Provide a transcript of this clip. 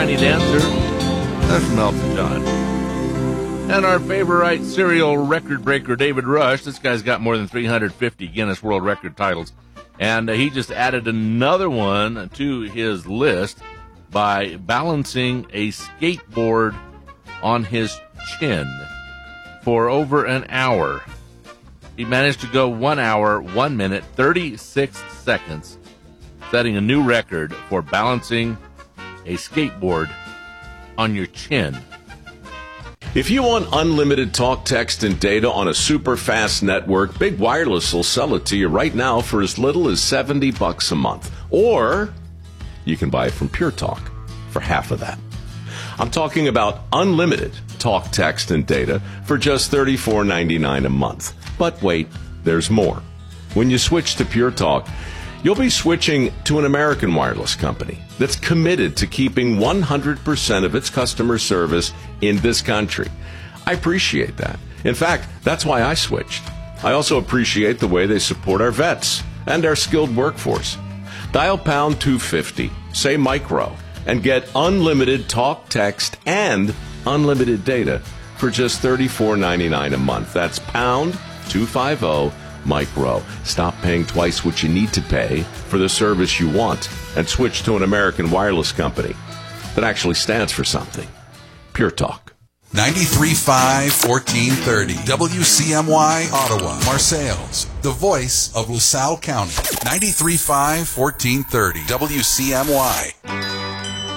Tiny Dancer. That's from Elton John. And our favorite serial record breaker, David Rush. This guy's got more than 350 Guinness World Record titles. And he just added another one to his list by balancing a skateboard on his chin for over an hour. He managed to go 1 hour, 1 minute, 36 seconds, setting a new record for balancing a skateboard on your chin. If you want unlimited talk, text, and data on a super fast network, Big Wireless will sell it to you right now for as little as $70 a month. Or you can buy it from Pure Talk for half of that. I'm talking about unlimited talk, text, and data for just $34.99 a month. But wait, there's more. When you switch to Pure Talk, you'll be switching to an American wireless company that's committed to keeping 100% of its customer service in this country. I appreciate that. In fact, that's why I switched. I also appreciate the way they support our vets and our skilled workforce. Dial pound 250, say micro, and get unlimited talk, text, and unlimited data for just $34.99 a month. That's pound 250 micro. Stop paying twice what you need to pay for the service you want and switch to an American wireless company that actually stands for something. Pure Talk. 93.5, 1430. WCMY, Ottawa, Marseilles. The voice of LaSalle County. 93.5, 1430. WCMY.